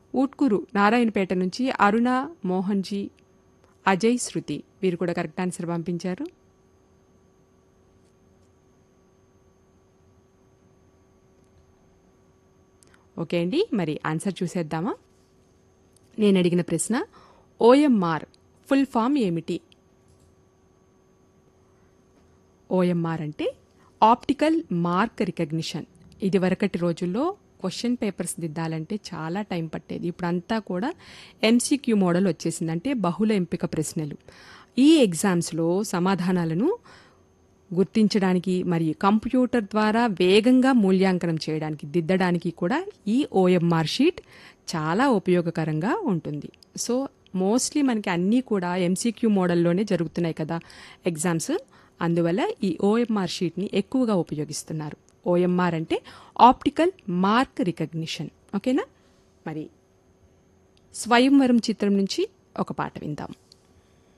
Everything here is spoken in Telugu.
ఊట్కూరు నారాయణపేట నుంచి అరుణ, మోహన్జీ, అజయ్, శృతి వీరు కూడా కరెక్ట్ ఆన్సర్ పంపించారు. ఓకే అండి, మరి ఆన్సర్ చూసేద్దామా. నేను అడిగిన ప్రశ్న ఓఎంఆర్ ఫుల్ ఫామ్ ఏమిటి? ఓఎంఆర్ అంటే ఆప్టికల్ మార్క్ రికగ్నిషన్. ఇది వరకటి రోజుల్లో క్వశ్చన్ పేపర్స్ దిద్దాలంటే చాలా టైం పట్టేది. ఇప్పుడంతా కూడా ఎంసీక్యూ మోడల్ వచ్చేసింది, అంటే బహుళ ఎంపిక ప్రశ్నలు. ఈ ఎగ్జామ్స్లో సమాధానాలను గుర్తించడానికి మరియు కంప్యూటర్ ద్వారా వేగంగా మూల్యాంకనం చేయడానికి, దిద్దడానికి కూడా ఈ ఓఎంఆర్ షీట్ చాలా ఉపయోగకరంగా ఉంటుంది. సో మోస్ట్లీ మనకి అన్నీ కూడా ఎంసీక్యూ మోడల్లోనే జరుగుతున్నాయి కదా ఎగ్జామ్స్. అందువల్ల ఈ ఓఎంఆర్ షీట్ని ఎక్కువగా ఉపయోగిస్తున్నారు. ఓఎంఆర్ అంటే ఆప్టికల్ మార్క్ రికగ్నిషన్. ఓకేనా? మరి స్వయంవరం చిత్రం నుంచి ఒక పాట విందాం.